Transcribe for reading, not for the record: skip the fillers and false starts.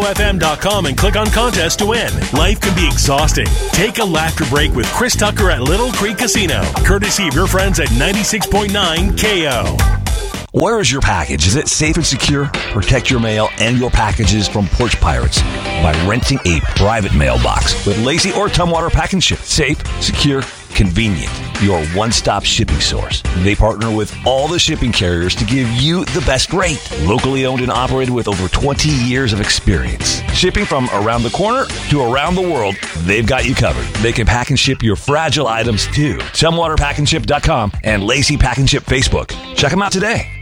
WFM.com and click on contest to win. Life can be exhausting. Take a laughter break with Chris Tucker at Little Creek Casino, courtesy of your friends at 96.9 KO. Where is your package? Is it safe and secure? Protect your mail and your packages from porch pirates by renting a private mailbox with Lacey or Tumwater Pack and Ship. Safe, secure, convenient. Your one-stop shipping source. They partner with all the shipping carriers to give you the best rate. Locally owned and operated with over 20 years of experience. Shipping from around the corner to around the world, they've got you covered. They can pack and ship your fragile items too. TumwaterPackandShip.com and Lacey Pack and Ship Facebook. Check them out today.